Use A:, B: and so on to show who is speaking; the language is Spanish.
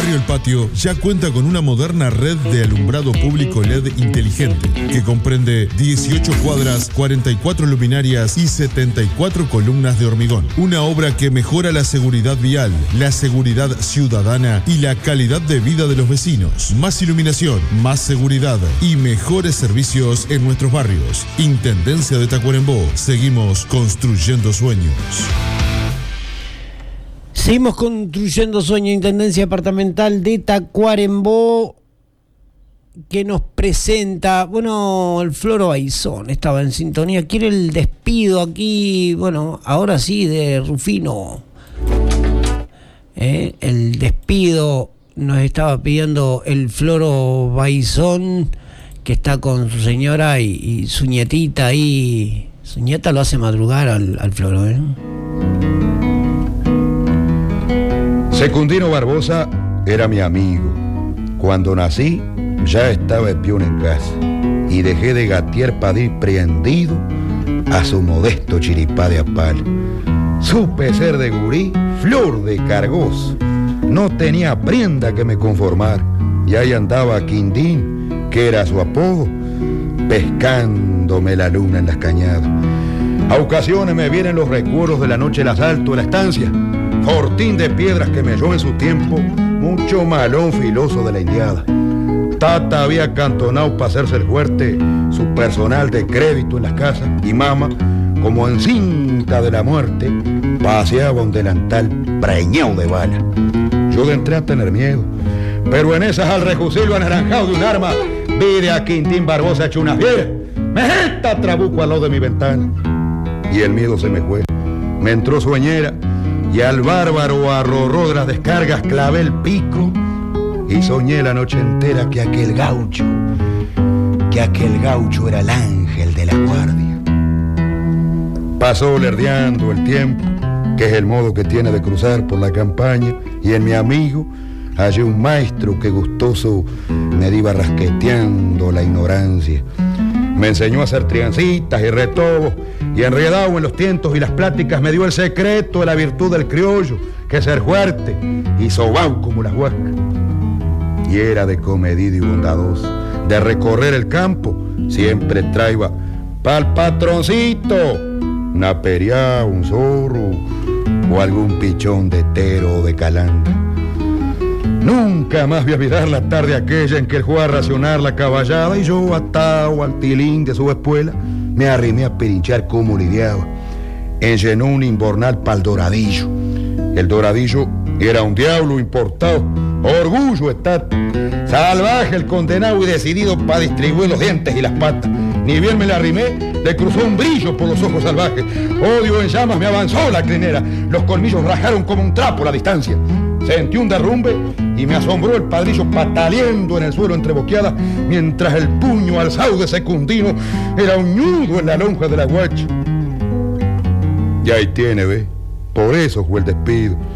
A: Barrio El Patio ya cuenta con una moderna red de alumbrado público LED inteligente que comprende 18 cuadras, 44 luminarias y 74 columnas de hormigón. Una obra que mejora la seguridad vial, la seguridad ciudadana y la calidad de vida de los vecinos. Más iluminación, más seguridad y mejores servicios en nuestros barrios. Intendencia de Tacuarembó. Seguimos construyendo sueños.
B: Seguimos construyendo sueños. Intendencia Departamental de Tacuarembó, que nos presenta, bueno, el Floro Baizón estaba en sintonía. Quiere el despido aquí, bueno, ahora sí, de Rufino. El despido nos estaba pidiendo el Floro Baizón, que está con su señora y su nietita ahí. Su nieta lo hace madrugar al Floro,
C: Secundino Barbosa era mi amigo. Cuando nací, ya estaba el peón en casa y dejé de gatear para ir prendido a su modesto chiripá de apal. Supe ser de gurí, flor de cargoso. No tenía prenda que me conformar. Y ahí andaba Quindín, que era su apodo, pescándome la luna en las cañadas. A ocasiones me vienen los recuerdos de la noche del asalto de la estancia. Fortín de piedras que me halló en su tiempo, mucho malón filoso de la indiada. Tata había acantonado para hacerse el fuerte su personal de crédito en las casas y mama, como en cinta de la muerte, paseaba un delantal preñado de bala. Yo entré a tener miedo, pero en esas al rejusilio anaranjado de un arma, vi a Quintín Barbosa hecho una fiera. Me jeta trabuco al lado de mi ventana. Y el miedo se me fue. Me entró sueñera y al bárbaro arrorró de las descargas clavé el pico y soñé la noche entera que aquel gaucho era el ángel de la guardia. Pasó lerdeando el tiempo, que es el modo que tiene de cruzar por la campaña, y en mi amigo hallé un maestro que gustoso me iba rasqueteando la ignorancia. Me enseñó a hacer triancitas y retobos, y enredado en los tientos y las pláticas me dio el secreto de la virtud del criollo, que es ser fuerte y sobao como las huascas. Y era de comedido y bondadoso, de recorrer el campo, siempre traía pa'l patroncito una periá, un zorro o algún pichón de tero o de calandra. Nunca más voy a olvidar la tarde aquella en que él fue a racionar la caballada y yo, atado al tilín de su espuela, me arrimé a pirinchar como lidiaba. Enllenó un inbornal pa'l doradillo. El doradillo era un diablo importado, orgullo está, salvaje el condenado y decidido para distribuir los dientes y las patas. Ni bien me la arrimé, le cruzó un brillo por los ojos salvajes. Odio en llamas me avanzó la crinera. Los colmillos rajaron como un trapo a la distancia. Sentí un derrumbe y me asombró el padrillo pataleando en el suelo entre boqueadas, mientras el puño alzado de Secundino era un nudo en la lonja de la guacha. Y ahí tiene, ve. Por eso fue el despido.